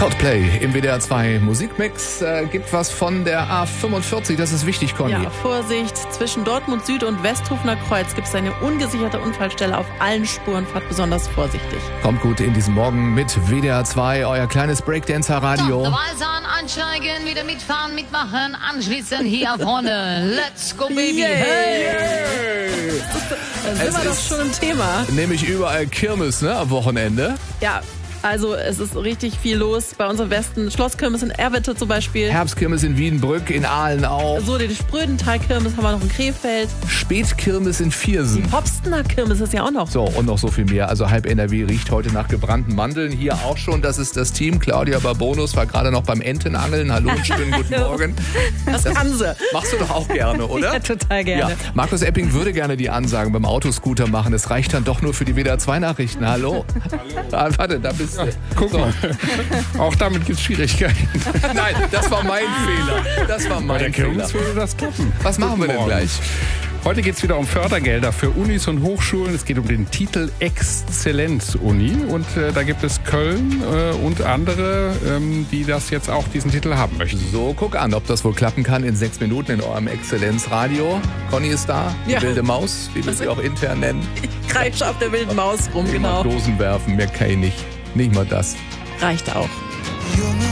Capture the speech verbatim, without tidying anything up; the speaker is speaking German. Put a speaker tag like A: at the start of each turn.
A: Coldplay im W D R zwei Musikmix. Äh, gibt was von der A fünfundvierzig, das ist wichtig, Conny.
B: Ja, Vorsicht, zwischen Dortmund Süd und Westhofener Kreuz gibt es eine ungesicherte Unfallstelle auf allen Spuren. Fahrt besonders vorsichtig.
A: Kommt gut in diesen Morgen mit W D R zwei, euer kleines Breakdancer-Radio.
C: Dabei sein, ansteigen, wieder mitfahren, mitmachen, anschließen hier vorne. Let's go, baby,
B: Yay.
A: Hey!
B: Da sind
A: Es
B: wir doch
A: ist
B: schon im Thema.
A: Nämlich überall Kirmes, ne, am Wochenende.
B: Ja, also es ist richtig viel los bei uns im Westen. Schlosskirmes in Erwitte zum Beispiel.
A: Herbstkirmes in Wiedenbrück, in Aalen auch.
B: So, die Sprödental-Kirmes haben wir noch in Krefeld.
A: Spätkirmes in Viersen.
B: Hopstener Kirmes ist ja auch noch.
A: So, und noch so viel mehr. Also halb N R W riecht heute nach gebrannten Mandeln. Hier auch schon, das ist das Team. Claudia Barbonus war gerade noch beim Entenangeln. Hallo und schönen guten Morgen.
B: Das, das kann sie.
A: Machst du doch auch gerne, oder?
B: Ja, total gerne.
A: Ja. Markus Epping würde gerne die Ansagen beim Autoscooter machen. Es reicht dann doch nur für die W D R zwei Nachrichten. Hallo. Hallo. Ah, warte, da bist du.
D: Ja, guck so. mal. Auch damit gibt es Schwierigkeiten.
A: Nein, das war mein Fehler. Das war mein
D: Bei der
A: Fehler.
D: Kirmes würde das klappen.
A: Was machen wir denn
D: Morgen.
A: gleich?
D: Heute geht es wieder um Fördergelder für Unis und Hochschulen. Es geht um den Titel Exzellenz-Uni. Und äh, da gibt es Köln äh, und andere, ähm, die das jetzt auch diesen Titel haben möchten.
A: So, guck an, ob das wohl klappen kann in sechs Minuten in eurem Exzellenzradio. Conny ist da, die
B: Ja.
A: wilde Maus, wie wir sie auch intern nennen.
B: Ich kreische auf der wilden Maus rum,
A: Immer
B: genau.
A: Dosen werfen, mehr kann ich nicht. Nicht mal das.
B: Reicht auch.